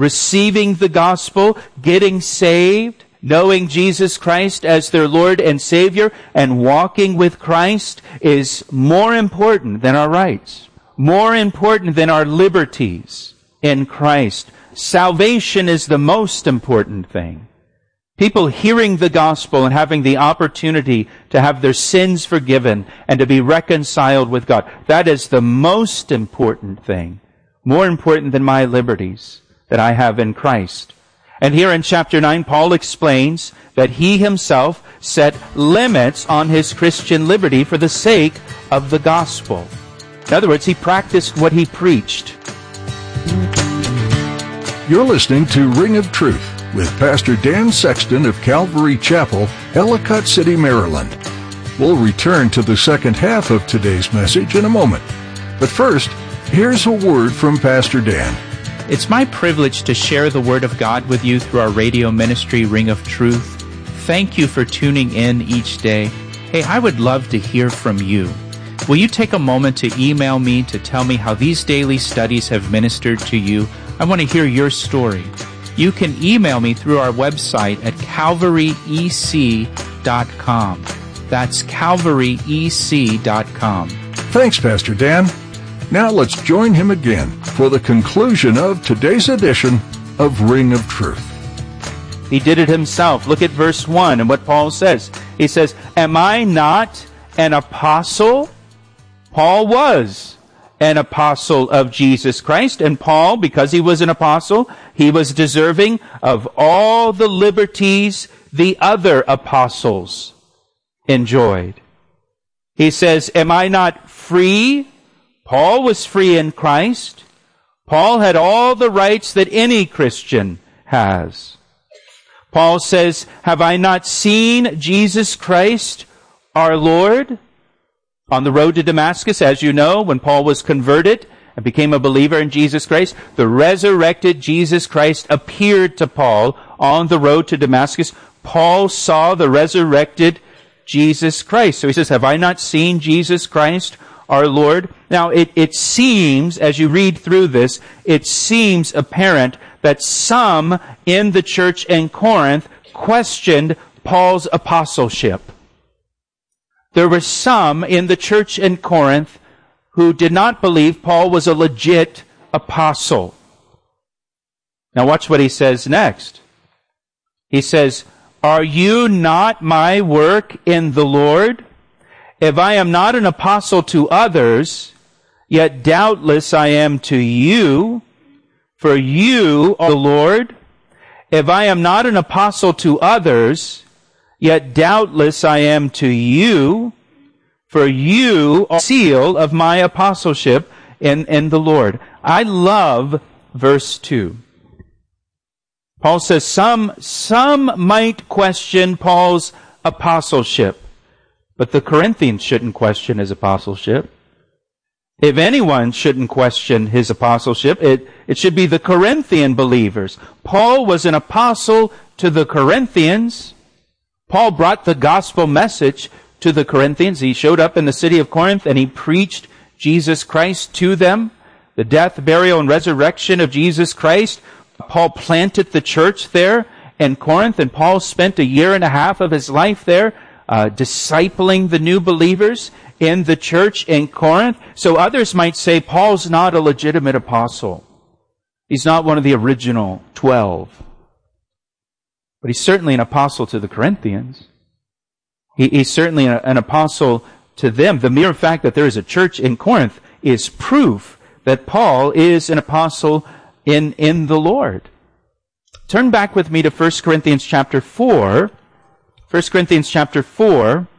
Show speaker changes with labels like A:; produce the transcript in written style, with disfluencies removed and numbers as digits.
A: receiving the gospel, getting saved, knowing Jesus Christ as their Lord and Savior, and walking with Christ is more important than our rights, more important than our liberties in Christ. Salvation is the most important thing. People hearing the gospel and having the opportunity to have their sins forgiven and to be reconciled with God, that is the most important thing, more important than my liberties that I have in Christ. And here in chapter 9, Paul explains that he himself set limits on his Christian liberty for the sake of the gospel. In other words, he practiced what he preached.
B: You're listening to Ring of Truth with Pastor Dan Sexton of Calvary Chapel, Ellicott City, Maryland. We'll return to the second half of today's message in a moment. But first, here's a word from Pastor Dan.
C: It's my privilege to share the Word of God with you through our radio ministry, Ring of Truth. Thank you for tuning in each day. Hey, I would love to hear from you. Will you take a moment to email me to tell me how these daily studies have ministered to you? I want to hear your story. You can email me through our website at calvaryec.com. That's calvaryec.com.
B: Thanks, Pastor Dan. Now let's join him again for the conclusion of today's edition of Ring of Truth.
A: He did it himself. Look at verse 1 and what Paul says. He says, "Am I not an apostle?" Paul was an apostle of Jesus Christ. And Paul, because he was an apostle, he was deserving of all the liberties the other apostles enjoyed. He says, "Am I not free?" Paul was free in Christ. Paul had all the rights that any Christian has. Paul says, "Have I not seen Jesus Christ, our Lord?" On the road to Damascus, as you know, when Paul was converted and became a believer in Jesus Christ, the resurrected Jesus Christ appeared to Paul on the road to Damascus. Paul saw the resurrected Jesus Christ. So he says, "Have I not seen Jesus Christ, our Lord?" Now, it seems, as you read through this, it seems apparent that some in the church in Corinth questioned Paul's apostleship. There were some in the church in Corinth who did not believe Paul was a legit apostle. Now watch what he says next. He says, "Are you not my work in the Lord? If I am not an apostle to others, yet doubtless I am to you, for you are the Lord. If I am not an apostle to others, yet doubtless I am to you, for you are the seal of my apostleship in the Lord." I love verse 2. Paul says some might question Paul's apostleship, but the Corinthians shouldn't question his apostleship. If anyone shouldn't question his apostleship, it should be the Corinthian believers. Paul was an apostle to the Corinthians. Paul brought the gospel message to the Corinthians. He showed up in the city of Corinth and he preached Jesus Christ to them, the death, burial, and resurrection of Jesus Christ. Paul planted the church there in Corinth, and Paul spent 1.5 years of his life there discipling the new believers in the church in Corinth. So others might say Paul's not a legitimate apostle. He's not one of the original 12. But he's certainly an apostle to the Corinthians. He's certainly an apostle to them. The mere fact that there is a church in Corinth is proof that Paul is an apostle in the Lord. Turn back with me to 1 Corinthians chapter 4. 1 Corinthians chapter 4.